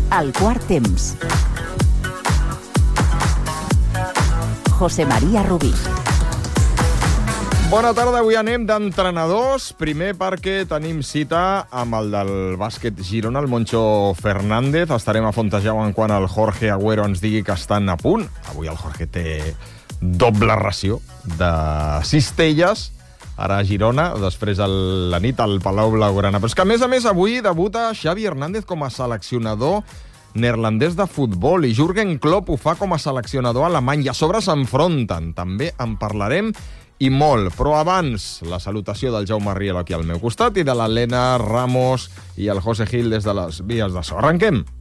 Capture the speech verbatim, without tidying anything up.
El quart temps. José María Rubí. Bona tarda, avui anem d'entrenadors. Primer perquè tenim cita amb el del bàsquet Girona, el Moncho Fernández. Estarem a Fontejau en quan el Jorge Agüero ens digui que estan a punt. Avui el Jorge té doble ració de cistelles, ara a Girona, després a la nit al Palau Blaugrana. Però és que, a més a més, avui debuta Xavi Hernández com a seleccionador neerlandès de futbol i Jürgen Klopp ho fa com a seleccionador alemany. I a sobre s'enfronten. També en parlarem i molt. Però abans, la salutació del Jaume Rielo aquí al meu costat i de l'Helena Ramos i el José Gil des de les vies de so. Arrenquem!